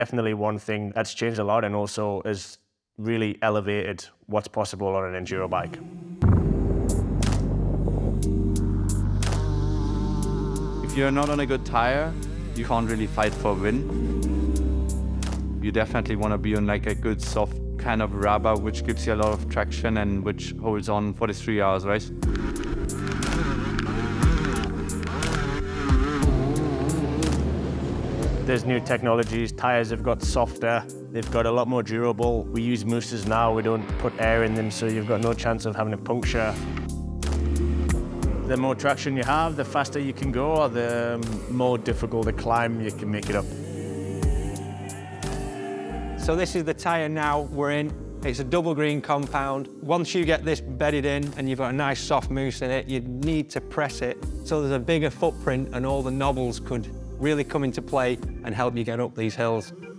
Definitely one thing that's changed a lot and also has really elevated what's possible on an enduro bike. If you're not on a good tire, you can't really fight for a win. You definitely want to be on like a good soft kind of rubber, which gives you a lot of traction and which holds on for the 3 hours race. There's new technologies, tires have got softer, they've got a lot more durable. We use mousses now, we don't put air in them, so you've got no chance of having a puncture. The more traction you have, the faster you can go, the more difficult the climb you can make it up. So this is the tyre now we're in. It's a double green compound. Once you get this bedded in and you've got a nice soft mousse in it, you need to press it so there's a bigger footprint and all the knobbles could really come into play and help you get up these hills.